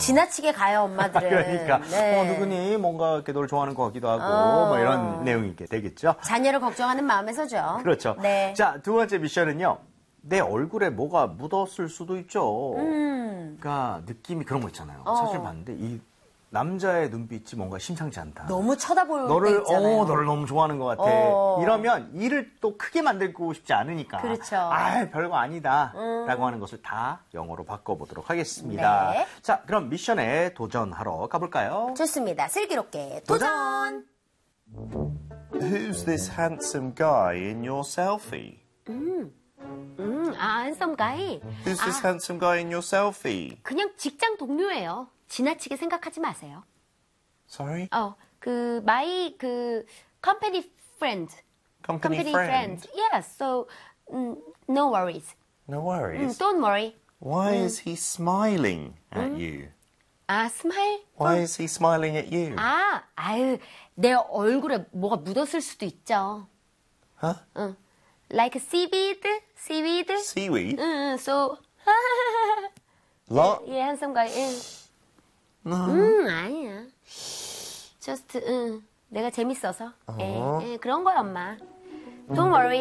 지나치게 가요, 엄마들은. 그러니까 네. 누구니 뭔가 이렇게 널 좋아하는 것 같기도 하고 뭐 이런 내용이 되겠죠. 자녀를 걱정하는 마음에서죠. 그렇죠. 네. 자, 두 번째 미션은요. 내 얼굴에 뭐가 묻었을 수도 있죠. 그러니까 느낌이 그런 거 있잖아요. 사실 봤는데 이 남자의 눈빛이 뭔가 심상치 않다. 너무 쳐다볼 때 있잖아요. 너를 너무 좋아하는 것 같아. 이러면 일을 또 크게 만들고 싶지 않으니까. 그렇죠. 별거 아니다. 라고 하는 것을 다 영어로 바꿔보도록 하겠습니다. 네. 자, 그럼 미션에 도전하러 가볼까요? 좋습니다. 슬기롭게 도전! Who's this handsome guy in your selfie? handsome guy. Who's this handsome guy in your selfie? 그냥 직장 동료예요. 지나치게 생각하지 마세요. Sorry? my company friend. Company friend? Yes, so no worries. No worries. Don't worry. Why is he smiling at you? smile? Why is he smiling at you? 내 얼굴에 뭐가 묻었을 수도 있죠. Huh? Like seaweed? Seaweed? So, Lot? yeah, handsome guy. No. 아니야. Just, 내가 재밌어서. 그런 거야, 엄마. Don't worry.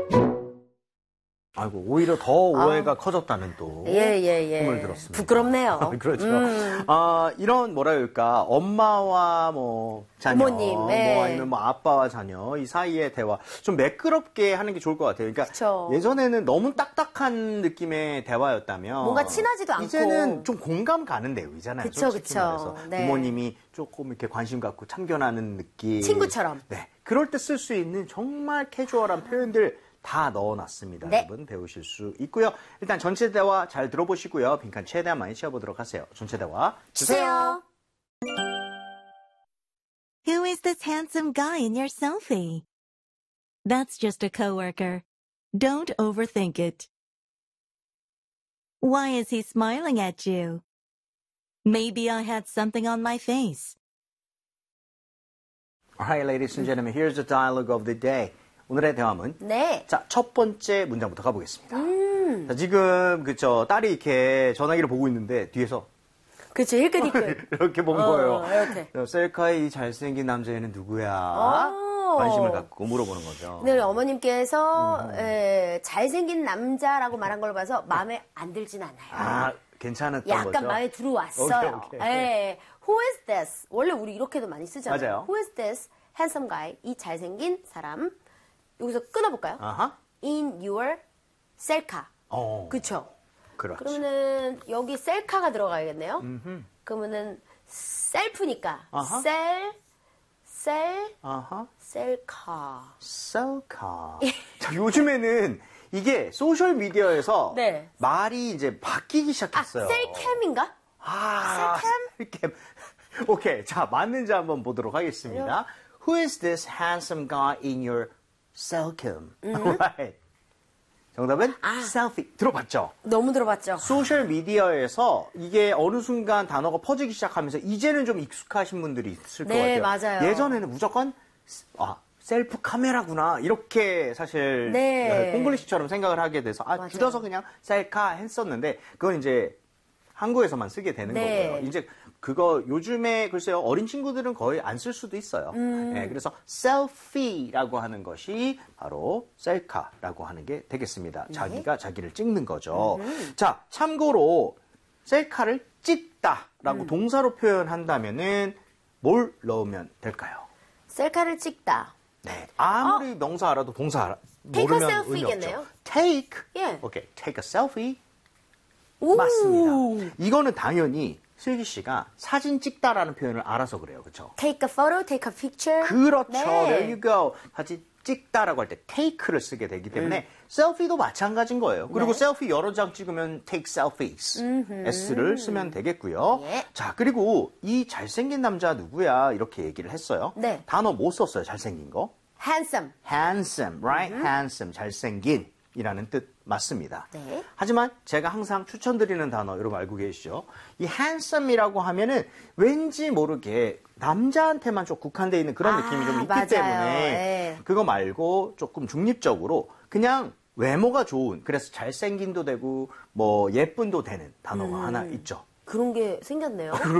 아이고, 오히려 더 오해가 커졌다는 또 예. 힘을 들었습니다. 부끄럽네요. 그렇죠. 이런 뭐라 그럴까 엄마와 뭐 자녀, 부모님, 뭐 네. 아니면 뭐 아빠와 자녀 이 사이의 대화 좀 매끄럽게 하는 게 좋을 것 같아요. 그러니까 그쵸. 예전에는 너무 딱딱한 느낌의 대화였다면 뭔가 친하지도 않고. 이제는 좀 공감 가는 내용이잖아요. 그쵸, 솔직히 그쵸. 말해서 네. 부모님이 조금 이렇게 관심 갖고 참견하는 느낌, 친구처럼. 네, 그럴 때 쓸 수 있는 정말 캐주얼한 표현들. 다 넣어놨습니다. 네. 여러분 배우실 수 있고요. 일단 전체 대화 잘 들어보시고요. 빈칸 최대한 많이 채워보도록 하세요. 전체 대화 주세요. Who is this handsome guy in your selfie? That's just a coworker. Don't overthink it. Why is he smiling at you? Maybe I had something on my face. Alright, ladies and gentlemen, here's the dialogue of the day. 오늘의 대화문. 네. 자, 첫 번째 문장부터 가보겠습니다. 자, 지금 그쵸 딸이 이렇게 전화기를 보고 있는데 뒤에서 그렇죠. 힐끗힐끗. 이렇게 본 거예요. 이렇게. 셀카의 이 잘생긴 남자애는 누구야? 관심을 갖고 물어보는 거죠. 네, 어머님께서 잘생긴 남자라고 말한 걸 봐서 마음에 안 들진 않아요. 괜찮았던 약간 거죠? 마음에 들어왔어요. 오케이. 예. Who is this? 원래 우리 이렇게도 많이 쓰잖아요. 맞아요. Who is this handsome guy? 이 잘생긴 사람. 여기서 끊어볼까요? 아하. In your 셀카. 그쵸? 그렇죠. 그러면은 여기 셀카가 들어가야겠네요. 그러면은 셀프니까 아하. 셀카. 셀카. 자, 요즘에는 이게 소셜 미디어에서 네. 말이 이제 바뀌기 시작했어요. 셀캠인가? 셀캠. 오케이. 자, 맞는지 한번 보도록 하겠습니다. Who is this handsome guy in your 셀캠? Right. 정답은 셀피. 들어봤죠? 너무 들어봤죠. 소셜 미디어에서 이게 어느 순간 단어가 퍼지기 시작하면서 이제는 좀 익숙하신 분들이 있을 것 네, 같아요. 맞아요. 예전에는 무조건 셀프 카메라구나 이렇게 사실 네. 콩글리시처럼 생각을 하게 돼서 줄여서 그냥 셀카 했었는데 그건 이제 한국에서만 쓰게 되는 네. 거고요. 이제 그거 요즘에 글쎄요 어린 친구들은 거의 안 쓸 수도 있어요. 네, 그래서 셀피라고 하는 것이 바로 셀카라고 하는 게 되겠습니다. 자기가 자기를 찍는 거죠. 자, 참고로 셀카를 찍다라고 동사로 표현한다면은 뭘 넣으면 될까요? 셀카를 찍다. 네, 아무리 명사 알아도 동사 Take a 모르면 selfie겠네요. 의미 없죠. Take, 예. 오케이, take a selfie. 오. 맞습니다. 이거는 당연히 슬기 씨가 사진 찍다라는 표현을 알아서 그래요. 그렇죠? Take a photo, take a picture. 그렇죠. 네. There you go. 사진 찍다라고 할 때 take를 쓰게 되기 때문에 셀피도 마찬가지인 거예요. 그리고 셀피 여러 장 찍으면 take selfies. S를 쓰면 되겠고요. 예. 자, 그리고 이 잘생긴 남자 누구야? 이렇게 얘기를 했어요. 네. 단어 못 썼어요. 잘생긴 거. handsome. handsome, right? handsome, 잘생긴 이라는 뜻 맞습니다. 네. 하지만 제가 항상 추천드리는 단어 여러분 알고 계시죠? 이 handsome이라고 하면은 왠지 모르게 남자한테만 좀 국한되어 있는 그런 느낌이 좀 있기 맞아요. 때문에 네. 그거 말고 조금 중립적으로 그냥 외모가 좋은 그래서 잘생긴도 되고 뭐 예쁜도 되는 단어가 하나 있죠. 그런 게 생겼네요.